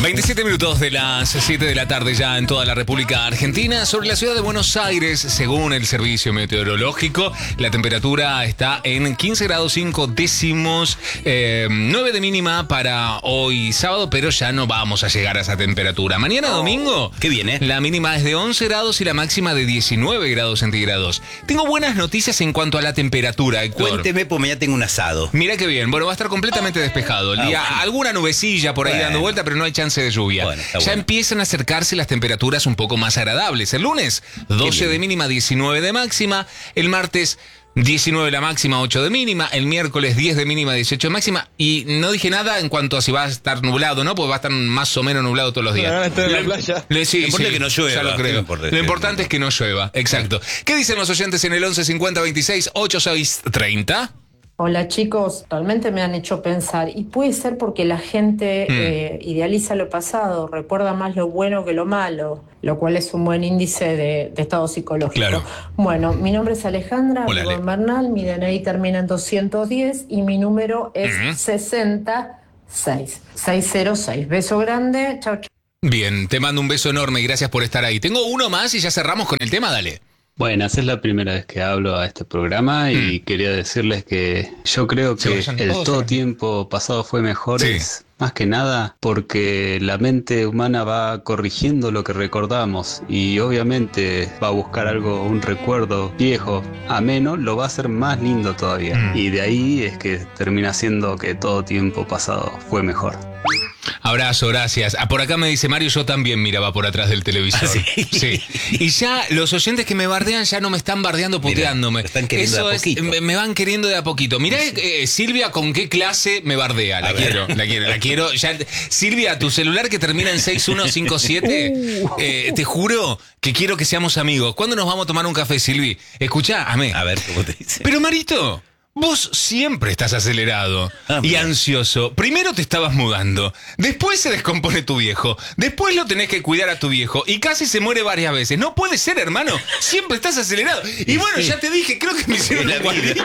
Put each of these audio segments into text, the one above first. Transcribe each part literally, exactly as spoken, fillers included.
veintisiete minutos de las siete de la tarde ya en toda la República Argentina. Sobre la ciudad de Buenos Aires, según el Servicio Meteorológico, la temperatura está en quince grados cinco décimos, eh, nueve de mínima para hoy sábado, pero ya no vamos a llegar a esa temperatura. Mañana Oh, domingo, qué bien, ¿eh? La mínima es de once grados y la máxima de diecinueve grados centígrados. Tengo buenas noticias en cuanto a la temperatura, Héctor. Cuénteme, porque mañana tengo un asado. Mira qué bien. Bueno, va a estar completamente despejado el Ah, día. bueno. Alguna nubecilla por ahí Bueno. dando vuelta, pero no hay chance de lluvia. Bueno, está ya bueno. empiezan a acercarse las temperaturas un poco más agradables. El lunes, doce bien. de mínima, diecinueve de máxima. El martes, diecinueve la máxima, ocho de mínima. El miércoles, diez de mínima, dieciocho de máxima. Y no dije nada en cuanto a si va a estar nublado, ¿no? Porque va a estar más o menos nublado todos los días. Van a estar en la Lo- playa. le- sí, Lo importante sí, es que no llueva, ya lo ¿qué creo. me importa? Lo importante es que no llueva. Exacto. ¿Qué dicen los oyentes en el once cincuenta veintiséis ochenta y seis treinta? Hola chicos, realmente me han hecho pensar y puede ser porque la gente Mm. eh, idealiza lo pasado, recuerda más lo bueno que lo malo, lo cual es un buen índice de, de estado psicológico. Claro. Bueno, mi nombre es Alejandra, Hola, vivo Ale. en Bernal, mi D N I termina en doscientos diez y mi número es Ujú. sesenta y seis, seiscientos seis. Beso grande, chao, chao. Bien, te mando un beso enorme y gracias por estar ahí. Tengo uno más y ya cerramos con el tema, dale. Buenas, es la primera vez que hablo a este programa y Mm. quería decirles que yo creo Se que vayan el todos, todo ¿eh? tiempo pasado fue mejor, Sí. es más que nada porque la mente humana va corrigiendo lo que recordamos y obviamente va a buscar algo, un recuerdo viejo, ameno, lo va a hacer más lindo todavía. Mm. Y de ahí es que termina siendo que todo tiempo pasado fue mejor. Abrazo, gracias. Ah, por acá me dice Mario, yo también miraba por atrás del televisor. ¿Ah, sí? Sí. Y ya los oyentes que me bardean ya no me están bardeando Mira, puteándome. lo están queriendo Eso de a es, poquito. me, me van queriendo de a poquito. Mirá, eh, Silvia, con qué clase me bardea. La A ver. quiero, la quiero, la quiero. Ya, Silvia, tu celular que termina en seis uno cinco siete, eh, te juro que quiero que seamos amigos. ¿Cuándo nos vamos a tomar un café, Silvi? Escuchá, amé. A ver, ¿cómo te dice? Pero Marito, vos siempre estás acelerado Ah, y mira. ansioso. Primero te estabas mudando, después se descompone tu viejo, después lo tenés que cuidar a tu viejo y casi se muere varias veces. No puede ser, hermano. Siempre estás acelerado. Y Y bueno, sí. ya te dije, creo que me hicieron La la vida.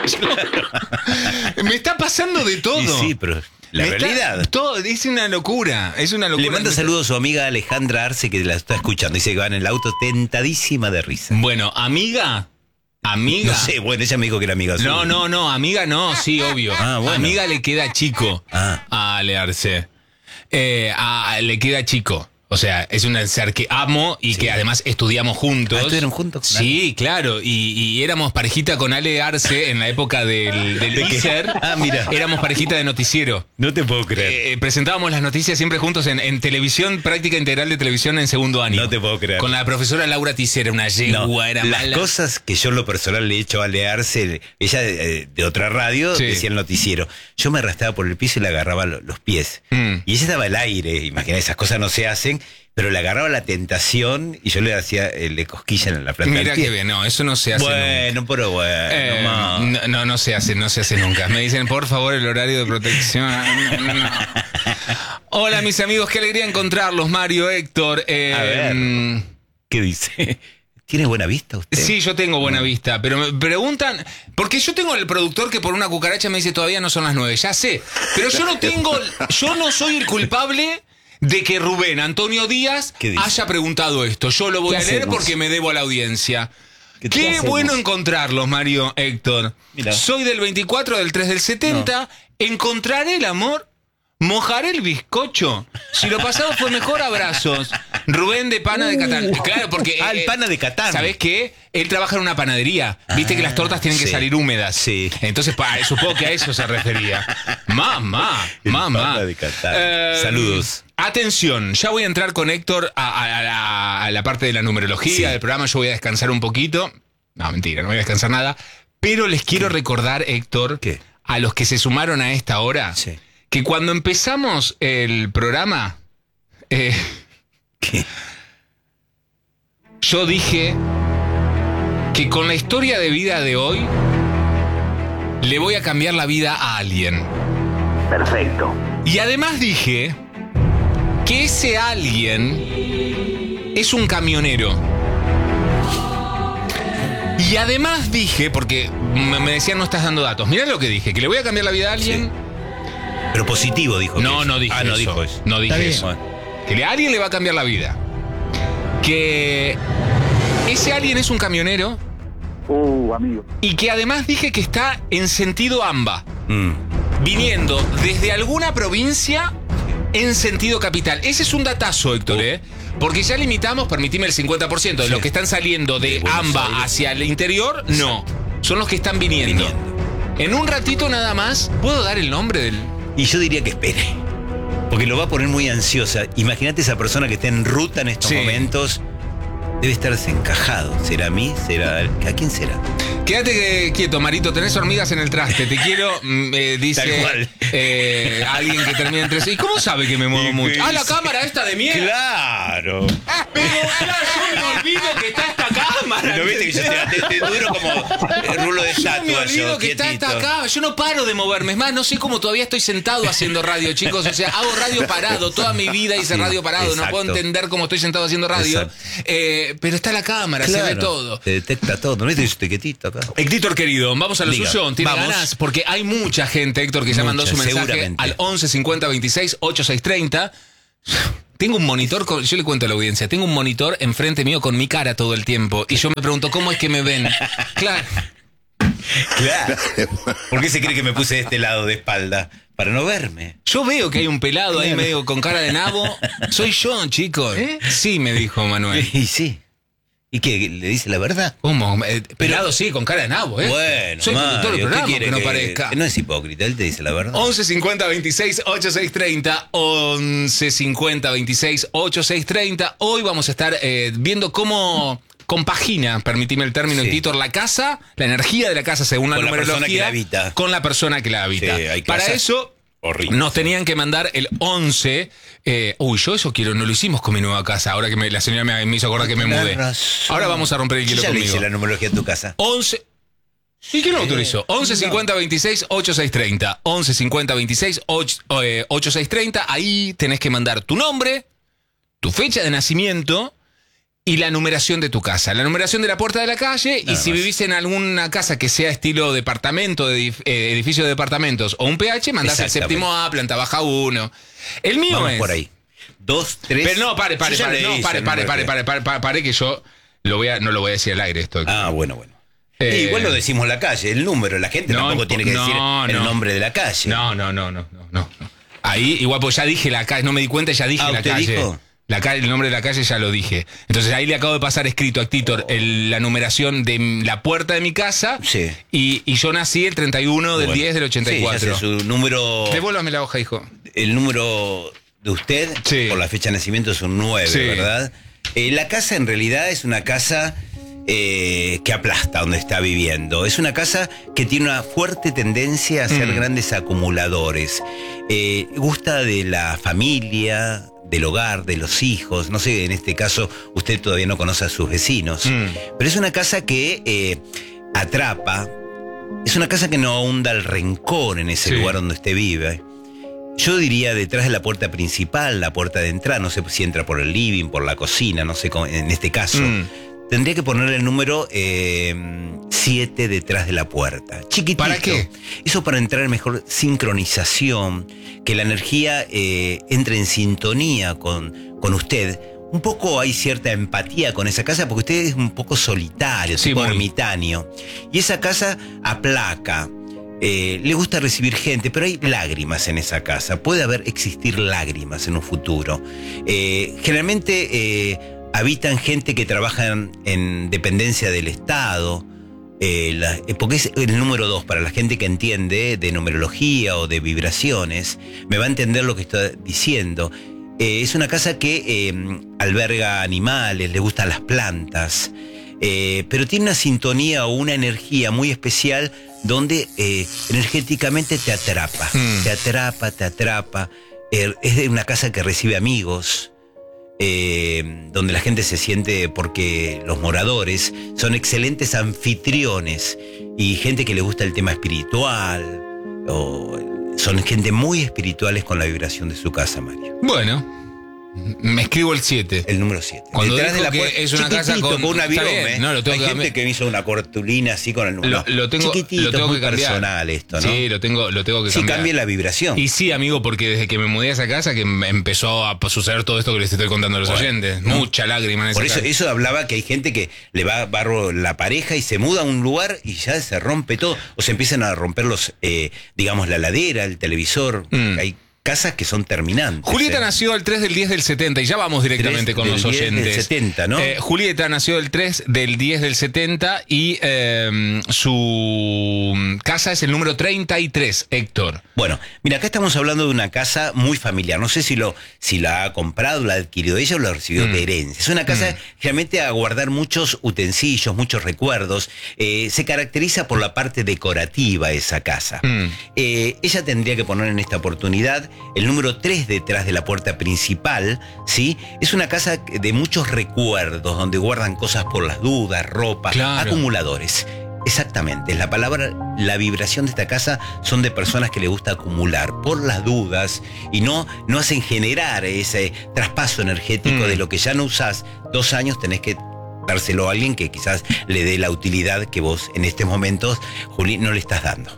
Me está pasando de todo. Y sí, pero la Me está- realidad. todo, es una locura. Es una locura. Le manda saludos a su amiga Alejandra Arce, que la está escuchando. Dice que va en el auto tentadísima de risa. Bueno, amiga. Amiga. No sé, bueno, ella me dijo que era amiga suya. No, no, no, amiga no, sí, obvio. Ah, bueno. Amiga le queda chico Ah. a Ale Arce. Eh, a- le queda chico. O sea, es un ser que amo y Sí. que además estudiamos juntos. Ah, ¿estuvieron juntos con Sí, claro. Y, y éramos parejita con Ale Arce en la época del, del ¿De qué? teaser. Ah, mira. Éramos parejita de noticiero. No te puedo creer. Eh, eh, presentábamos las noticias siempre juntos en, en televisión, práctica integral de televisión en segundo año. No te puedo creer. Con la profesora Laura Tisera, una yegua, No, era las mala. cosas que yo en lo personal le he hecho a Learse, ella de, de otra radio Sí. decía el noticiero, yo me arrastraba por el piso y le agarraba lo- los pies. Mm. Y ella estaba al aire, imagina, esas cosas no se hacen, pero le agarraba la tentación y yo le hacía, eh, le cosquilla en la planta Mira del pie. que bien, no, eso no se hace nunca. Bueno, pero bueno, Eh, ma. no, no, no se hace, no se hace nunca. Me dicen, por favor, el horario de protección. No, no. Hola, mis amigos, qué alegría encontrarlos, Mario, Héctor. Eh, A ver. ¿Qué dice? ¿Tiene buena vista usted? Sí, yo tengo buena vista, pero me preguntan, porque yo tengo el productor que por una cucaracha me dice todavía no son las nueve, ya sé, pero yo no tengo, yo no soy el culpable de que Rubén Antonio Díaz ¿Qué dice? haya preguntado esto. Yo lo voy ¿Qué a leer hacemos? porque me debo a la audiencia. ¿Qué Qué, hacemos? bueno encontrarlos, Mario, Héctor. Mira. Soy del veinticuatro del tres del setenta. ¿Encontraré el amor? ¿Mojaré el bizcocho? Si lo pasado fue mejor, abrazos. Rubén de Pana de Catán. Claro, porque... Ah, el eh, Pana de Catán. ¿Sabés qué? Él trabaja en una panadería. Viste que las tortas tienen que sí. salir húmedas. Sí. Entonces, pa, supongo que a eso se refería. Mamá, El mamá. Pana de Catán. Eh, Saludos. Atención, ya voy a entrar con Héctor a, a- a la, a la parte de la numerología Sí. del programa. Yo voy a descansar un poquito. No, mentira, no voy a descansar nada. Pero les quiero recordar, Héctor, ¿Qué? a los que se sumaron a esta hora, Sí. que cuando empezamos el programa, eh, ¿Qué? yo dije que con la historia de vida de hoy le voy a cambiar la vida a alguien. Perfecto. Y además dije que ese alguien es un camionero. Y además dije, porque me me decían no estás dando datos, mirá lo que dije, que le voy a cambiar la vida a alguien. Pero positivo, dijo. No, que- no dije Ah, no eso. dijo eso. No dije Está bien. eso. Bueno. que a alguien le va a cambiar la vida. Que ese alguien es un camionero. Uh, amigo. Y que además dije que está en sentido AMBA. Mm. Viniendo desde alguna provincia en sentido capital. Ese es un datazo, Héctor, ¿eh? Porque ya limitamos, permitime, el cincuenta por ciento de Sí. los que están saliendo de, De AMBA Aires. hacia el interior, no. Son los que están viniendo. Viniendo. En un ratito nada más, ¿puedo dar el nombre del...? Y yo diría que espere. Porque lo va a poner muy ansiosa. Imagínate esa persona que está en ruta en estos Sí. momentos. Debe estar desencajado. ¿Será a mí? ¿Será a quién será? Quédate quieto, Marito, tenés hormigas en el traste. Te quiero, mm, eh, dice Tal cual. eh, alguien que termina entre sí. ¿Y cómo sabe que me muevo Y- mucho? y- Ah, la cámara esta de mierda. ¡Claro! Pero ahora yo me olvido que está esta cámara. ¿No viste que yo te, te- te duro como el rulo de Yo me estatua? olvido Yo, que está quietito. esta acá. Yo no paro de moverme. Es más, no sé cómo todavía estoy sentado haciendo radio, chicos. O sea, hago radio parado. Toda mi vida hice Sí, radio parado. No exacto. puedo entender cómo estoy sentado haciendo radio. Exacto. Eh, pero está la cámara, se ve Claro, todo. Te detecta todo. ¿No viste que yo estoy quietito acá? Héctor querido, vamos a lo Diga, suyo. ¿Tiene vamos. ganas? Porque hay mucha gente, Héctor, que ya mandó Mucha, su mensaje seguramente. al once cincuenta veintiséis ochenta y seis treinta. Tengo un monitor, con- yo le cuento a la audiencia, tengo un monitor enfrente mío con mi cara todo el tiempo. Y yo me pregunto, ¿cómo es que me ven? Claro. Claro. ¿Por qué se cree que me puse de este lado de espalda? Para no verme. Yo veo que hay un pelado ahí medio con cara de nabo. Soy yo, chicos. Sí, me dijo Manuel. Y sí. ¿Y qué? ¿Le dice la verdad? ¿Cómo? Eh, pelado sí, con cara de nabo, ¿eh? Bueno, Soy conductor del Mario, ¿qué programa, quiere que no que- parezca. No es hipócrita, él te dice la verdad. once cincuenta veintiséis ochenta y seis treinta, once cincuenta veintiséis ochenta y seis treinta. Hoy vamos a estar eh, viendo cómo compagina, permitime el término, Sí. Titor, la casa, la energía de la casa según la Con la numerología, persona que la habita. con la persona que la habita. Sí, hay Para casas eso horribles. nos tenían que mandar el once. Eh, uy, yo eso quiero, no lo hicimos con mi nueva casa. Ahora que me- la señora me, me hizo acordar que me Tenés mudé. razón. Ahora vamos a romper el Yo hielo ya le conmigo. hice la numerología en tu casa. once. ¿Y quién lo autorizó? once cincuenta veintiséis ochenta y seis treinta. once cincuenta veintiséis ochenta y seis treinta. Ahí tenés que mandar tu nombre, tu fecha de nacimiento y la numeración de tu casa. La numeración de la puerta de la calle. Y Nada si más. vivís en alguna casa que sea estilo departamento, de edif- eh, edificio de departamentos o un P H, mandás el Exactamente. séptimo A, planta baja uno. El mío Vamos es. por ahí. Dos, tres. Pero no, pare, pare, Yo ya pare, le no, hice pare, la pare, pare, numerología. pare, pare, pare, pare, que yo lo voy a, no lo voy a decir al aire esto. Ah, bueno, bueno. Eh, Y igual lo decimos la calle, el número. La gente No, tampoco tiene que no, decir el no. nombre de la calle. No, no, no, no, no, no. Ahí, igual, pues ya dije la calle, no me di cuenta, ya dije Ah, la ¿usted calle. dijo? La calle, el nombre de la calle ya lo dije. Entonces ahí le acabo de pasar escrito a Titor el- la numeración de m- la puerta de mi casa. Sí. Y, y yo nací el treinta y uno del Bueno. diez del ochenta y Sí, ya cuatro. sé, su número. Devuélvame la hoja, hijo. El número de usted, Sí. por la fecha de nacimiento, es un nueve, Sí. ¿verdad? Eh, la casa en realidad es una casa eh, que aplasta donde está viviendo. Es una casa que tiene una fuerte tendencia a ser Mm. grandes acumuladores. Eh, gusta de la familia, del hogar, de los hijos. No sé, en este caso usted todavía no conoce a sus vecinos. Mm. Pero es una casa que eh, atrapa. Es una casa que no ahonda el rencor en ese Sí. lugar donde usted vive. Yo diría detrás de la puerta principal, la puerta de entrada, no sé si entra por el living, por la cocina, no sé cómo, en este caso. Mm. Tendría que ponerle el número siete detrás de la puerta. Chiquitito. ¿Para qué? Eso para entrar en mejor sincronización, que la energía eh, entre en sintonía con, con usted. Un poco hay cierta empatía con esa casa porque usted es un poco solitario, Sí, tipo muy. ermitaño. Y esa casa aplaca. Eh, le gusta recibir gente, pero hay lágrimas en esa casa. Puede haber existir lágrimas en un futuro. Eh, generalmente eh, habitan gente que trabaja en, en dependencia del Estado. Eh, la- eh, porque es el número dos, para la gente que entiende de numerología o de vibraciones, me va a entender lo que estoy diciendo. Eh, es una casa que eh, alberga animales, le gustan las plantas, eh, pero tiene una sintonía o una energía muy especial donde eh, energéticamente te atrapa, Mm. te atrapa, te atrapa. Eh, es de una casa que recibe amigos, eh, donde la gente se siente, porque los moradores son excelentes anfitriones y gente que le gusta el tema espiritual, o son gente muy espirituales con la vibración de su casa, Mario. Bueno, Me escribo el siete. El número siete. Cuando Detrás de dijo la que puerta, es una casa chiquitito, con- con una está virome. bien, no, lo tengo Hay que gente cambiar. que me hizo una cortulina así con el número. Lo, lo tengo, chiquitito, lo tengo muy que cambiar. personal esto, ¿no? Sí, lo tengo, lo tengo que Sí, cambiar. cambia la vibración. Y sí, amigo, porque desde que me mudé a esa casa que me empezó a suceder todo esto que les estoy contando a los Bueno, oyentes. ¿no? Mucha lágrima en esa Por eso, casa. eso hablaba que hay gente que le va barro la pareja y se muda a un lugar y ya se rompe todo. O se empiezan a romper los, eh, digamos, la ladera, el televisor. Mm. Hay casas que son terminantes. Julieta ¿eh? nació el tres del diez del setenta y ya vamos directamente tres con del los diez del oyentes. setenta, ¿no? Eh, Julieta nació el tres del diez del setenta y eh, su casa es el número treinta y tres, Héctor. Bueno, mira, acá estamos hablando de una casa muy familiar. No sé si lo si la ha comprado, la ha adquirido ella o la recibió Mm. de herencia. Es una casa realmente a guardar muchos utensilios, muchos recuerdos. Eh, se caracteriza por la parte decorativa esa casa. Mm. Eh, ella tendría que poner en esta oportunidad el número tres detrás de la puerta principal, ¿sí? Es una casa de muchos recuerdos, donde guardan cosas por las dudas, ropa, Claro. acumuladores. Exactamente, la palabra, la vibración de esta casa son de personas que le gusta acumular por las dudas y no, no hacen generar ese traspaso energético Mm. de lo que ya no usás. Dos años tenés que dárselo a alguien que quizás le dé la utilidad que vos en estos momentos, Juli, no le estás dando.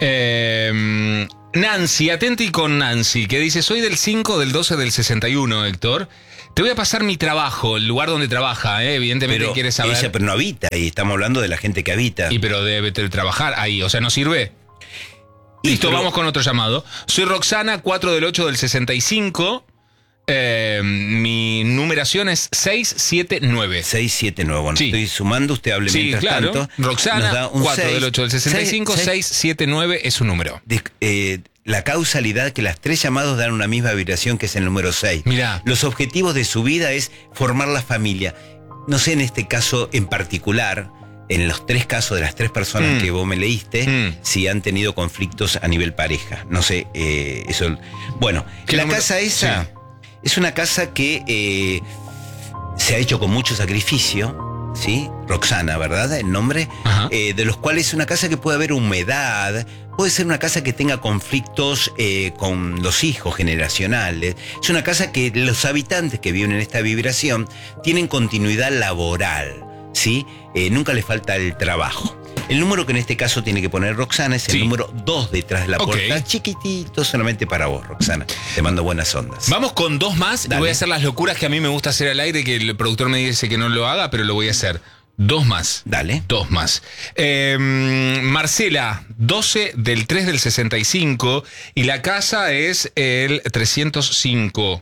Eh, Nancy, atenti con Nancy, que dice, soy del cinco del doce del sesenta y uno, Héctor. Te voy a pasar mi trabajo, el lugar donde trabaja, ¿eh? Evidentemente Pero quieres saber. ella pero no habita y estamos hablando de la gente que habita. Y pero debe de trabajar ahí, o sea, no sirve. Y Listo, pero- vamos con otro llamado. Soy Roxana, cuatro del ocho del sesenta y cinco. Eh, mi numeración es seis siete nueve. seis siete nueve. Bueno, Sí. estoy sumando, usted hable Sí, mientras claro. tanto. Roxana, Nos da un cuatro seis. del ocho del sesenta y cinco, Seis- seis siete nueve es su número. de- eh, la causalidad que las tres llamados dan una misma vibración, que es el número seis. Mirá. Los objetivos de su vida es formar la familia. No sé en este caso en particular, en los tres casos de las tres personas Mm. que vos me leíste, Mm. si han tenido conflictos a nivel pareja. No sé, eh, eso. Bueno, ¿Qué la número? casa esa Sí. es una casa que eh, se ha hecho con mucho sacrificio, ¿sí? Roxana, ¿verdad? El nombre. Ajá. Eh, de los cuales es una casa que puede haber humedad, puede ser una casa que tenga conflictos eh, con los hijos generacionales. Es una casa que los habitantes que viven en esta vibración tienen continuidad laboral, ¿sí? Eh, nunca les falta el trabajo. El número que en este caso tiene que poner Roxana es el Sí. número dos detrás de la Ok. puerta, chiquitito, solamente para vos, Roxana. Te mando buenas ondas. Vamos con dos más y Dale. voy a hacer las locuras que a mí me gusta hacer al aire, que el productor me dice que no lo haga, pero lo voy a hacer. Dos más. Dale. Dos más. Eh, Marcela, doce del tres del sesenta y cinco y la casa es el trescientos cinco.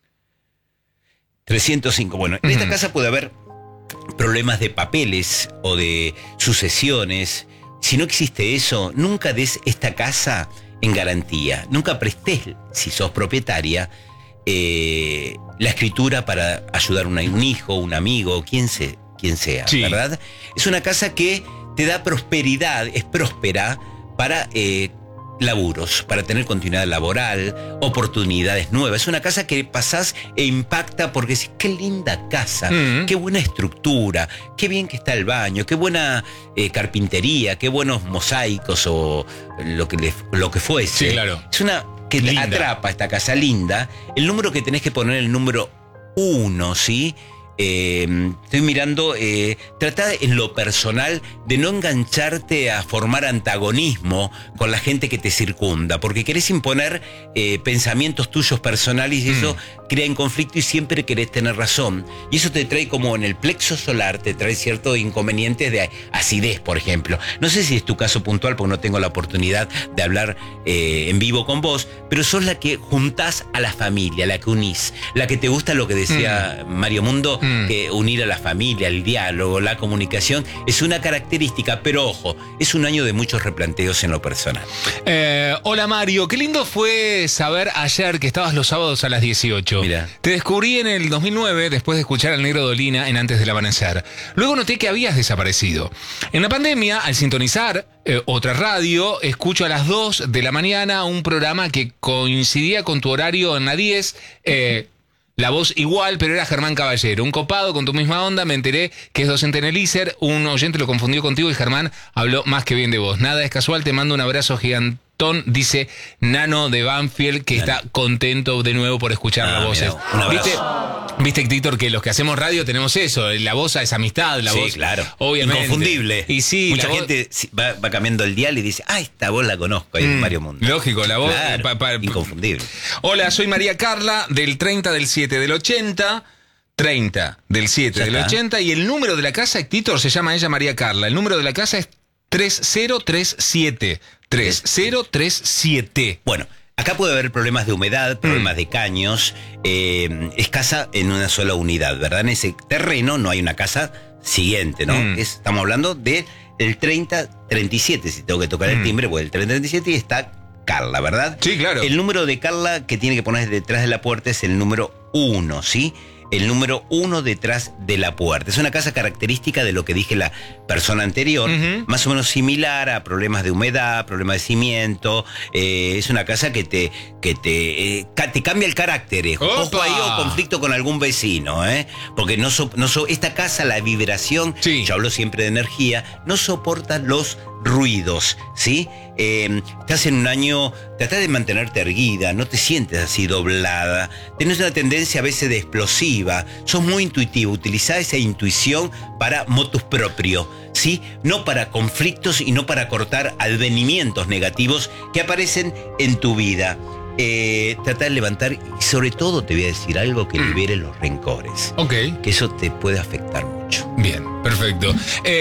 trescientos cinco. Bueno, en esta Ujú. casa puede haber problemas de papeles o de sucesiones. Si no existe eso, nunca des esta casa en garantía. Nunca prestes, si sos propietaria, eh, la escritura para ayudar a una- un hijo, un amigo, quien, se, quien sea, Sí. ¿verdad? Es una casa que te da prosperidad, es próspera para eh, laburos, para tener continuidad laboral, oportunidades nuevas. Es una casa que pasás e impacta porque decís, qué linda casa, Mm. qué buena estructura, qué bien que está el baño, qué buena eh, carpintería, qué buenos mosaicos o lo que, le- lo que fuese. Sí, claro. Es una que Linda. atrapa esta casa linda. El número que tenés que poner es el número uno, ¿sí? Eh, estoy mirando, eh, trata en lo personal de no engancharte a formar antagonismo con la gente que te circunda, porque querés imponer eh, pensamientos tuyos personales y eso crea en conflicto y siempre querés tener razón. Y eso te trae como en el plexo solar, te trae ciertos inconvenientes de acidez, por ejemplo. No sé si es tu caso puntual, porque no tengo la oportunidad de hablar eh, en vivo con vos, pero sos la que juntás a la familia, la que unís, la que te gusta lo que decía Mario Mundo, Mm. que unir a la familia, el diálogo, la comunicación, es una característica, pero ojo, es un año de muchos replanteos en lo personal. Eh, hola Mario, qué lindo fue saber ayer que estabas los sábados a las dieciocho. Mira. Te descubrí en el dos mil nueve después de escuchar al Negro Dolina en Antes del Amanecer. Luego noté que habías desaparecido. En la pandemia, al sintonizar eh, otra radio, escucho a las dos de la mañana un programa que coincidía con tu horario en la diez. Eh, La voz igual, pero era Germán Caballero. Un copado con tu misma onda. Me enteré que es docente en el I S E R. Un oyente lo confundió contigo y Germán habló más que bien de vos. Nada es casual. Te mando un abrazo gigante. montón, dice Nano de Banfield, que Nano. está contento de nuevo por escuchar Ah, las voces. mirá, un abrazo. ¿Viste, viste, Víctor, que los que hacemos radio tenemos eso? La voz es amistad, la sí, voz. claro. Obviamente. Inconfundible. Y sí, mucha la voz- gente si- va, va cambiando el dial y dice, ah, esta voz la conozco, hay en Mm, varios mundos. lógico, la voz. Claro, eh, pa- pa- inconfundible. Hola, soy María Carla, del treinta del siete del ochenta. treinta del siete Ya del está. ochenta. Y el número de la casa, Héctor, se llama ella María Carla. El número de la casa es tres cero tres siete. tres cero tres siete. Bueno, acá puede haber problemas de humedad, Mm. problemas de caños. eh, es casa en una sola unidad, ¿verdad? En ese terreno no hay una casa siguiente, ¿no? Mm. Es- estamos hablando de el treinta treinta y siete, si tengo que tocar Mm. el timbre, pues el treinta treinta y siete y está Carla, ¿verdad? Sí, claro. El número de Carla que tiene que poner detrás de la puerta es el número uno, ¿sí? El número uno detrás de la puerta. Es una casa característica de lo que dije la persona anterior, Ujú. más o menos similar a problemas de humedad, problemas de cimiento. Eh, es una casa que te, que te, eh, ca- te cambia el carácter. eh. Ojo ¡Opa! ahí o conflicto con algún vecino, ¿eh? Porque no, so- no so- esta casa, la vibración, Sí. yo hablo siempre de energía, no soporta los ruidos, ¿sí? Eh, estás en un año, tratá de mantenerte erguida, no te sientes así doblada, tenés una tendencia a veces de explosiva, sos muy intuitivo, utilizá esa intuición para motus propio, ¿sí? No para conflictos y no para cortar advenimientos negativos que aparecen en tu vida. Eh, trata de levantar y sobre todo te voy a decir algo que libere los rencores, Ok, que eso te puede afectar mucho. bien, perfecto. Eh,